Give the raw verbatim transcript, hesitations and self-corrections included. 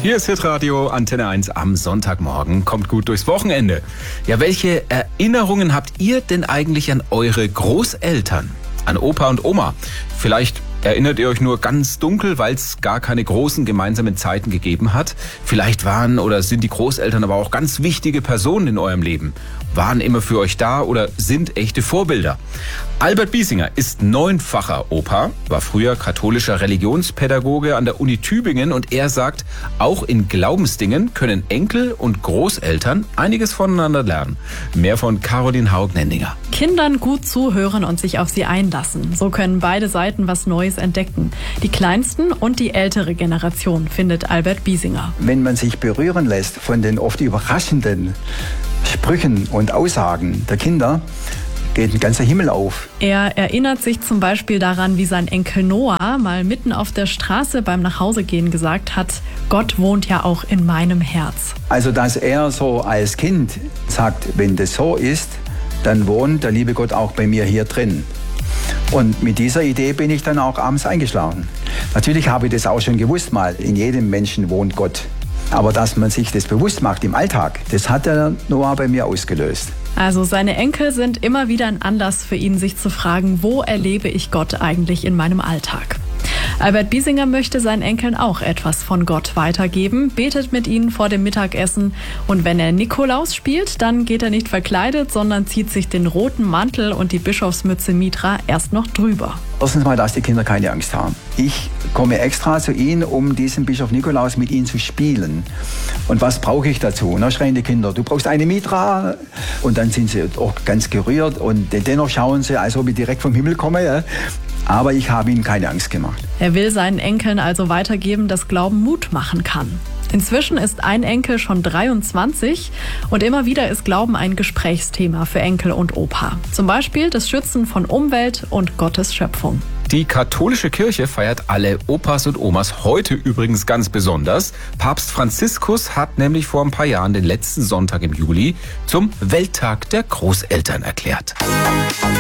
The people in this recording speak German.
Hier ist Hitradio Antenne eins am Sonntagmorgen. Kommt gut durchs Wochenende. Ja, welche Erinnerungen habt ihr denn eigentlich an eure Großeltern? An Opa und Oma? Vielleicht erinnert ihr euch nur ganz dunkel, weil es gar keine großen gemeinsamen Zeiten gegeben hat. Vielleicht waren oder sind die Großeltern aber auch ganz wichtige Personen in eurem Leben. Waren immer für euch da oder sind echte Vorbilder. Albert Biesinger ist neunfacher Opa, war früher katholischer Religionspädagoge an der Uni Tübingen und er sagt, auch in Glaubensdingen können Enkel und Großeltern einiges voneinander lernen. Mehr von Caroline Haug-Nendinger. Kindern gut zuhören und sich auf sie einlassen. So können beide Seiten was Neues entdecken. Die kleinsten und die ältere Generation, findet Albert Biesinger. Wenn man sich berühren lässt von den oft überraschenden Sprüchen und Aussagen der Kinder, geht ein ganzer Himmel auf. Er erinnert sich zum Beispiel daran, wie sein Enkel Noah mal mitten auf der Straße beim Nachhausegehen gesagt hat, Gott wohnt ja auch in meinem Herz. Also, dass er so als Kind sagt, wenn das so ist, dann wohnt der liebe Gott auch bei mir hier drin. Und mit dieser Idee bin ich dann auch abends eingeschlafen. Natürlich habe ich das auch schon gewusst mal, in jedem Menschen wohnt Gott. Aber dass man sich das bewusst macht im Alltag, das hat der Noah bei mir ausgelöst. Also seine Enkel sind immer wieder ein Anlass für ihn, sich zu fragen, wo erlebe ich Gott eigentlich in meinem Alltag? Albert Biesinger möchte seinen Enkeln auch etwas von Gott weitergeben, betet mit ihnen vor dem Mittagessen und wenn er Nikolaus spielt, dann geht er nicht verkleidet, sondern zieht sich den roten Mantel und die Bischofsmütze Mitra erst noch drüber. Erstens mal, dass die Kinder keine Angst haben. Ich komme extra zu ihnen, um diesen Bischof Nikolaus mit ihnen zu spielen. Und was brauche ich dazu? Na, schreien die Kinder, du brauchst eine Mitra. Und dann sind sie auch ganz gerührt und dennoch schauen sie, als ob ich direkt vom Himmel komme. Ja? Aber ich habe ihnen keine Angst gemacht. Er will seinen Enkeln also weitergeben, dass Glauben Mut machen kann. Inzwischen ist ein Enkel schon dreiundzwanzig und immer wieder ist Glauben ein Gesprächsthema für Enkel und Opa. Zum Beispiel das Schützen von Umwelt und Gottes Schöpfung. Die katholische Kirche feiert alle Opas und Omas heute übrigens ganz besonders. Papst Franziskus hat nämlich vor ein paar Jahren den letzten Sonntag im Juli zum Welttag der Großeltern erklärt.